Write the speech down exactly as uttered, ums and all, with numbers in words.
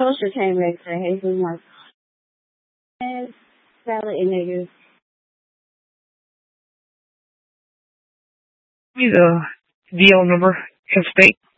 Culture came back to Hazel Mark. And salad and niggas. Give me the D L number and state.